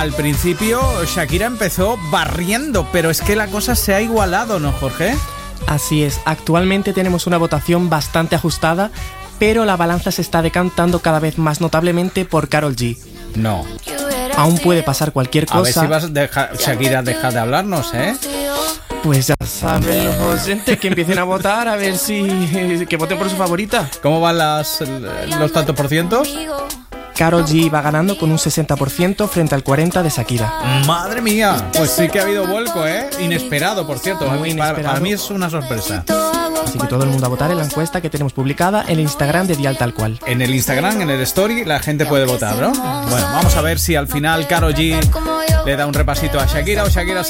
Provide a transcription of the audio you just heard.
al principio Shakira empezó barriendo, pero es que la cosa se ha igualado, ¿no, Jorge? Así es, actualmente tenemos una votación bastante ajustada, pero la balanza se está decantando cada vez más notablemente por Karol G. No. Aún puede pasar cualquier cosa. A ver si vas a dejar, Shakira, deja de hablarnos, ¿eh? Pues ya saben los oyentes que empiecen a votar, a ver si... que voten por su favorita. ¿Cómo van los tantos por cientos? Karol G va ganando con un 60% frente al 40% de Shakira. ¡Madre mía! Pues sí que ha habido vuelco, ¿eh? Inesperado, por cierto. Muy inesperado. Para mí es una sorpresa. Así que todo el mundo a votar en la encuesta que tenemos publicada en el Instagram de Dial Tal Cual. En el Instagram, en el Story, la gente puede votar, ¿no? Bueno, vamos a ver si al final Karol G le da un repasito a Shakira o Shakira se